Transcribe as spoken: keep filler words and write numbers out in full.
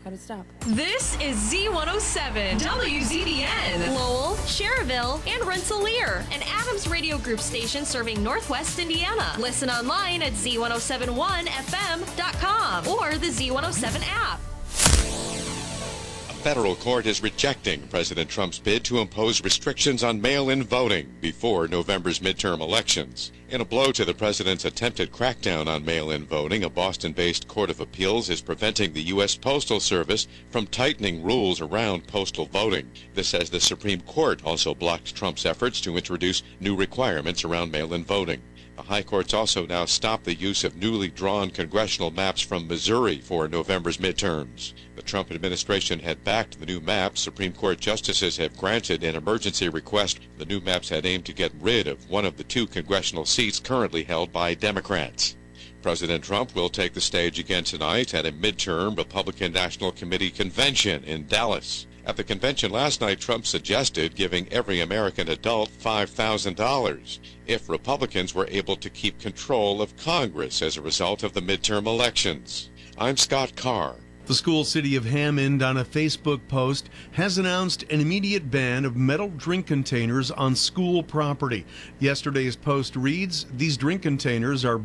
How to stop. This is Z one oh seven, W Z B N, Lowell, Cherville, and Rensselaer, an Adams Radio Group station serving Northwest Indiana. Listen online at Z one oh seven one F M dot com or the Z one oh seven app. A federal court is rejecting President Trump's bid to impose restrictions on mail-in voting before November's midterm elections. In a blow to the president's attempted crackdown on mail-in voting, a Boston-based court of appeals is preventing the U S Postal Service from tightening rules around postal voting. This as the Supreme Court also blocked Trump's efforts to introduce new requirements around mail-in voting. The high courts also now stop the use of newly drawn congressional maps from Missouri for November's midterms. The Trump administration had backed the new maps. Supreme Court justices have granted an emergency request. The new maps had aimed to get rid of one of the two congressional seats currently held by Democrats. President Trump will take the stage again tonight at a midterm Republican National Committee convention in Dallas. At the convention last night, Trump suggested giving every American adult five thousand dollars if Republicans were able to keep control of Congress as a result of the midterm elections. I'm Scott Carr. The school city of Hammond, on a Facebook post, has announced an immediate ban of metal drink containers on school property. Yesterday's post reads, "These drink containers are